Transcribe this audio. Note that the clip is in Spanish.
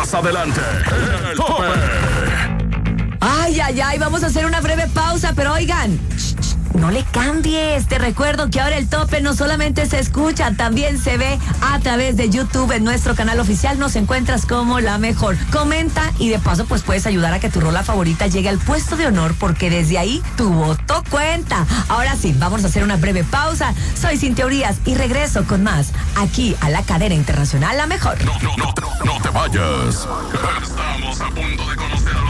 Más adelante, el tope. Ay, vamos a hacer una breve pausa, pero oigan, no le cambies. Te recuerdo que ahora el tope no solamente se escucha, también se ve a través de YouTube en nuestro canal oficial. Nos encuentras como La Mejor. Comenta y de paso pues puedes ayudar a que tu rola favorita llegue al puesto de honor, porque desde ahí tu voto cuenta. Ahora sí, vamos a hacer una breve pausa. Soy Cintia Urias y regreso con más aquí a la cadena internacional La Mejor. No te vayas. Estamos a punto de conocer a los